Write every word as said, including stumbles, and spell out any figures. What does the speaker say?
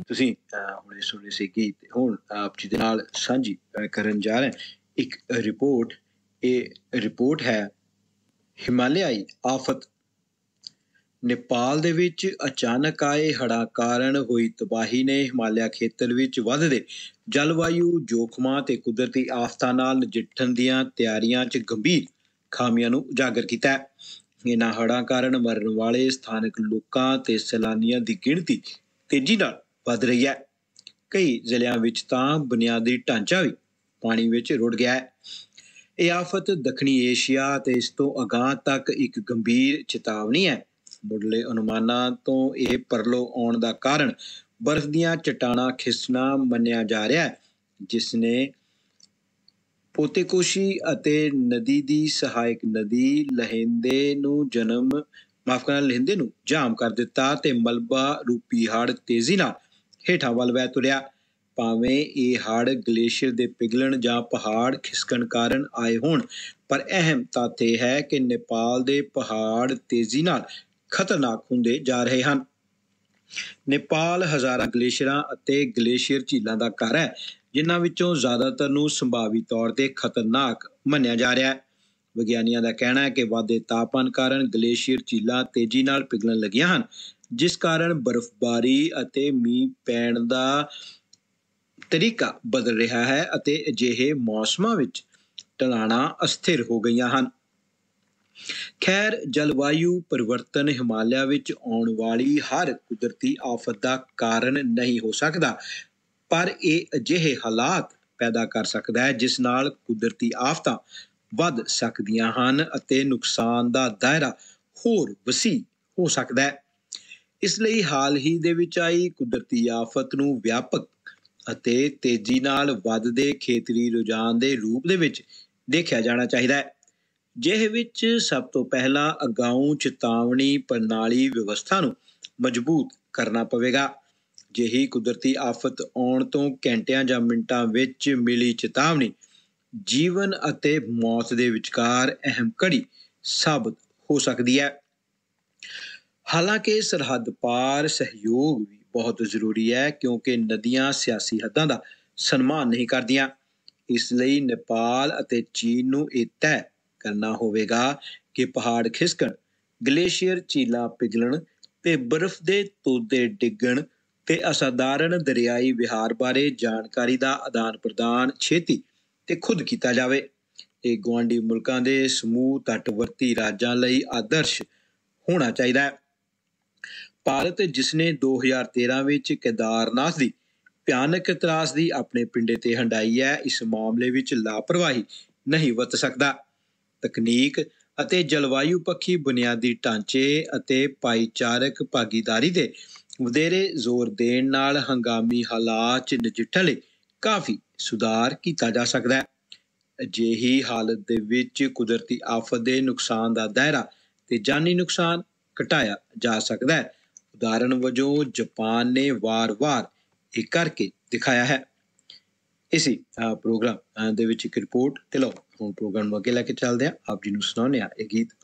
ਤੁਸੀਂ ਅ, ਹੁਣੇ ਸੁਣੇ ਸੀ ਗੀਤ ਹੁਣ ਆਪ ਜੀ ਦੇ ਨਾਲ ਸਾਂਝੀ ਅ, ਕਰਨ ਜਾ ਰਹੇ ਹਾਂ ਇੱਕ ਰਿਪੋਰਟ। ਇਹ ਰਿਪੋਰਟ ਹੈ ਹਿਮਾਲਿਆਈ ਆਫਤ। ਨੇਪਾਲ ਦੇ ਵਿੱਚ ਅਚਾਨਕ ਆਏ ਹੜ੍ਹਾਂ ਕਾਰਨ ਹੋਈ ਤਬਾਹੀ ਨੇ ਹਿਮਾਲਿਆ ਖੇਤਰ ਵਿੱਚ ਵੱਧਦੇ ਜਲਵਾਯੂ ਜੋਖਮਾਂ ਤੇ ਕੁਦਰਤੀ ਆਫਤਾਂ ਨਾਲ ਨਜਿੱਠਣ ਦੀਆਂ ਤਿਆਰੀਆਂ 'ਚ ਗੰਭੀਰ ਖਾਮੀਆਂ ਨੂੰ ਉਜਾਗਰ ਕੀਤਾ ਹੈ। ਇਹਨਾਂ ਹੜ੍ਹਾਂ ਕਾਰਨ ਮਰਨ ਵਾਲੇ ਸਥਾਨਕ ਲੋਕਾਂ ਤੇ ਸੈਲਾਨੀਆਂ ਦੀ ਗਿਣਤੀ ਤੇਜ਼ੀ ਨਾਲ ਵੱਧ ਰਹੀ ਹੈ। ਕਈ ਜ਼ਿਲ੍ਹਿਆਂ ਵਿੱਚ ਤਾਂ ਬੁਨਿਆਦੀ ਢਾਂਚਾ ਵੀ ਪਾਣੀ ਵਿੱਚ ਰੁੜ ਗਿਆ ਹੈ। ਇਹ ਆਫਤ ਦੱਖਣੀ ਏਸ਼ੀਆ ਤੇ ਇਸ ਤੋਂ ਅਗਾਂਹ ਤੱਕ ਇੱਕ ਗੰਭੀਰ ਚੇਤਾਵਨੀ ਹੈ। ਮੁੱਢਲੇ ਅਨੁਮਾਨਾਂ ਤੋਂ ਇਹ ਪਰਲੋ ਆਉਣ ਦਾ ਕਾਰਨ ਬਰਫ਼ ਦੀਆਂ ਚਟਾਨਾਂ ਖਿਸਣਾ ਮੰਨਿਆ ਜਾ ਰਿਹਾ ਹੈ, ਜਿਸ ਨੇ ਪੋਤੇਕੋਸ਼ੀ ਅਤੇ ਨਦੀ ਦੀ ਸਹਾਇਕ ਨਦੀ ਲਹਿੰਦੇ ਨੂੰ ਜਨਮ ਮਾਫ ਕਰਨਾ ਲਹਿੰਦੇ ਨੂੰ ਜਾਮ ਕਰ ਦਿੱਤਾ ਤੇ ਮਲਬਾ ਰੂਪੀ ਹੜ੍ਹ ਤੇਜ਼ੀ ਨਾਲ ਹੇਠਾਂ ਵੱਲ ਵਹਿ ਤੁਰਿਆ। ਭਾਵੇਂ ਇਹ ਹੜ੍ਹ ਗਲੇਸ਼ੀਅਰ ਦੇ ਪਿਘਲਣ ਜਾਂ ਪਹਾੜ ਖਿਸਕਣ ਕਾਰਨ ਆਏ ਹੋਣ, ਪਰ ਅਹਿਮ ਤੱਥ ਇਹ ਹੈ ਕਿ ਨੇਪਾਲ ਦੇ ਪਹਾੜ ਤੇਜ਼ੀ ਨਾਲ ਖਤਰਨਾਕ ਹੁੰਦੇ ਜਾ ਰਹੇ ਹਨ। ਨੇਪਾਲ ਹਜ਼ਾਰਾਂ ਗਲੇਸ਼ੀਅਰਾਂ ਅਤੇ ਗਲੇਸ਼ੀਅਰ ਝੀਲਾਂ ਦਾ ਘਰ ਹੈ, ਜਿਨ੍ਹਾਂ ਵਿੱਚੋਂ ਜ਼ਿਆਦਾਤਰ ਨੂੰ ਸੰਭਾਵੀ ਤੌਰ ਤੇ ਖਤਰਨਾਕ ਮੰਨਿਆ ਜਾ ਰਿਹਾ ਹੈ। ਵਿਗਿਆਨੀਆਂ ਦਾ ਕਹਿਣਾ ਹੈ ਕਿ ਵਾਧੇ ਤਾਪਮਾਨ ਕਾਰਨ ਗਲੇਸ਼ੀਅਰ ਝੀਲਾਂ ਤੇਜ਼ੀ ਨਾਲ ਪਿਘਲਣ ਲੱਗੀਆਂ ਹਨ, ਜਿਸ ਕਾਰਨ ਬਰਫ਼ਬਾਰੀ ਅਤੇ ਮੀਂਹ ਪੈਣ ਦਾ ਤਰੀਕਾ ਬਦਲ ਰਿਹਾ ਹੈ ਅਤੇ ਅਜਿਹੇ ਮੌਸਮਾਂ ਵਿੱਚ ਢਲਾਣਾਂ ਅਸਥਿਰ ਹੋ ਗਈਆਂ ਹਨ। ਖੈਰ, ਜਲਵਾਯੂ ਪਰਿਵਰਤਨ ਹਿਮਾਲਿਆ ਵਿੱਚ ਆਉਣ ਵਾਲੀ ਹਰ ਕੁਦਰਤੀ ਆਫਤ ਦਾ ਕਾਰਨ ਨਹੀਂ ਹੋ ਸਕਦਾ, ਪਰ ਇਹ ਅਜਿਹੇ ਹਾਲਾਤ ਪੈਦਾ ਕਰ ਸਕਦਾ ਹੈ ਜਿਸ ਨਾਲ ਕੁਦਰਤੀ ਆਫਤਾਂ ਵੱਧ ਸਕਦੀਆਂ ਹਨ ਅਤੇ ਨੁਕਸਾਨ ਦਾ ਦਾਇਰਾ ਹੋਰ ਵਸੀਹ ਹੋ ਸਕਦਾ ਹੈ। ਇਸ ਲਈ ਹਾਲ ਹੀ ਦੇ ਵਿੱਚ ਆਈ ਕੁਦਰਤੀ ਆਫਤ ਨੂੰ ਵਿਆਪਕ ਅਤੇ ਤੇਜ਼ੀ ਨਾਲ ਵੱਧਦੇ ਖੇਤਰੀ ਰੁਝਾਨ ਦੇ ਰੂਪ ਦੇ ਵਿੱਚ ਦੇਖਿਆ ਜਾਣਾ ਚਾਹੀਦਾ ਹੈ, ਜਿਹੇ ਵਿੱਚ ਸਭ ਤੋਂ ਪਹਿਲਾਂ ਅਗਾਊਂ ਚੇਤਾਵਨੀ ਪ੍ਰਣਾਲੀ ਵਿਵਸਥਾ ਨੂੰ ਮਜ਼ਬੂਤ ਕਰਨਾ ਪਵੇਗਾ। ਜਿਹੀ ਕੁਦਰਤੀ ਆਫਤ ਆਉਣ ਤੋਂ ਘੰਟਿਆਂ ਜਾਂ ਮਿੰਟਾਂ ਵਿੱਚ ਮਿਲੀ ਚੇਤਾਵਨੀ ਜੀਵਨ ਅਤੇ ਮੌਤ ਦੇ ਵਿਚਕਾਰ ਅਹਿਮ ਕੜੀ ਸਾਬਤ ਹੋ ਸਕਦੀ ਹੈ। ਹਾਲਾਂਕਿ ਸਰਹੱਦ ਪਾਰ ਸਹਿਯੋਗ ਵੀ ਬਹੁਤ ਜ਼ਰੂਰੀ ਹੈ, ਕਿਉਂਕਿ ਨਦੀਆਂ ਸਿਆਸੀ ਹੱਦਾਂ ਦਾ ਸਨਮਾਨ ਨਹੀਂ ਕਰਦੀਆਂ। ਇਸ ਲਈ ਨੇਪਾਲ ਅਤੇ ਚੀਨ ਨੂੰ ਇਹ ਤੈਅ ਕਰਨਾ ਹੋਵੇਗਾ ਕਿ ਪਹਾੜ ਖਿਸਕਣ, ਗਲੇਸ਼ੀਅਰ ਝੀਲਾਂ ਪਿਘਲਣ ਤੇ ਬਰਫ਼ ਦੇ ਤੋਦੇ ਡਿੱਗਣ ਤੇ ਅਸਾਧਾਰਨ ਦਰਿਆਈ ਵਿਹਾਰ ਬਾਰੇ ਜਾਣਕਾਰੀ ਦਾ ਆਦਾਨ ਪ੍ਰਦਾਨ ਛੇਤੀ ਤੇ ਖੁਦ ਕੀਤਾ ਜਾਵੇ। ਇਹ ਗੁਆਂਢੀ ਮੁਲਕਾਂ ਦੇ ਸਮੂਹ ਤੱਟਵਰਤੀ ਰਾਜਾਂ ਲਈ ਆਦਰਸ਼ ਹੋਣਾ ਚਾਹੀਦਾ ਹੈ। ਭਾਰਤ, ਜਿਸਨੇ ਦੋ ਹਜ਼ਾਰ ਤੇਰਾਂ ਵਿੱਚ ਕੇਦਾਰਨਾਥ ਦੀ ਭਿਆਨਕ ਤਰਾਸਦੀ ਆਪਣੇ ਪਿੰਡੇ ਤੇ ਹੰਢਾਈ ਹੈ, ਇਸ ਮਾਮਲੇ ਵਿੱਚ ਲਾਪਰਵਾਹੀ ਨਹੀਂ ਵਰਤ ਸਕਦਾ। ਤਕਨੀਕ ਅਤੇ ਜਲਵਾਯੂ ਪੱਖੀ ਬੁਨਿਆਦੀ ਢਾਂਚੇ ਅਤੇ ਭਾਈਚਾਰਕ ਭਾਗੀਦਾਰੀ ਦੇ ਵਧੇਰੇ ਜ਼ੋਰ ਦੇਣ ਨਾਲ ਹੰਗਾਮੀ ਹਾਲਾਤ 'ਚ ਨਜਿੱਠਣ ਲਈ ਕਾਫੀ ਸੁਧਾਰ ਕੀਤਾ ਜਾ ਸਕਦਾ ਹੈ। ਅਜਿਹੀ ਹਾਲਤ ਦੇ ਵਿੱਚ ਕੁਦਰਤੀ ਆਫਤ ਦੇ ਨੁਕਸਾਨ ਦਾ ਦਾਇਰਾ ਤੇ ਜਾਨੀ ਨੁਕਸਾਨ ਘਟਾਇਆ ਜਾ ਸਕਦਾ ਹੈ। ਉਦਾਹਰਣ ਵਜੋਂ ਜਾਪਾਨ ਨੇ ਵਾਰ-ਵਾਰ ਇਹ ਕਰਕੇ ਦਿਖਾਇਆ ਹੈ। ਇਸੀ ਪ੍ਰੋਗਰਾਮ ਦੇ ਵਿੱਚ ਇੱਕ ਰਿਪੋਰਟ ਤੇ ਲਓ ਹੁਣ ਪ੍ਰੋਗਰਾਮ ਨੂੰ ਅੱਗੇ ਲੈ ਕੇ ਚੱਲਦੇ ਹਾਂ। ਆਪ ਜੀ ਨੂੰ ਸੁਣਾਉਂਦੇ ਹਾਂ ਇਹ ਗੀਤ।